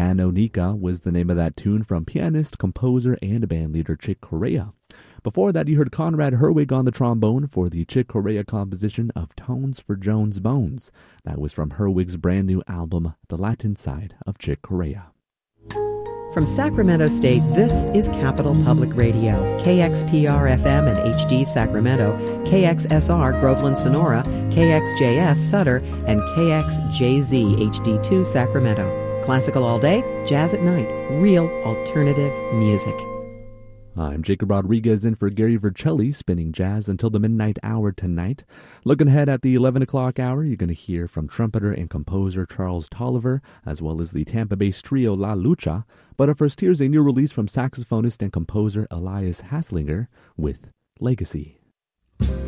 Canonica was the name of that tune from pianist, composer, and bandleader Chick Corea. Before that, you heard Conrad Herwig on the trombone for the Chick Corea composition of Tones for Jones Bones. That was from Herwig's brand new album, The Latin Side of Chick Corea. From Sacramento State, this is Capital Public Radio, KXPR-FM and HD Sacramento, KXSR Groveland Sonora, KXJS Sutter, and KXJZ HD2 Sacramento. Classical all day, jazz at night, real alternative music. I'm Jacob Rodriguez in for Gary Vercelli, spinning jazz until the midnight hour tonight. Looking ahead at the 11 o'clock hour, you're going to hear from trumpeter and composer Charles Tolliver, as well as the Tampa-based trio La Lucha. But up first, here's a new release from saxophonist and composer Elias Haslinger with Legacy.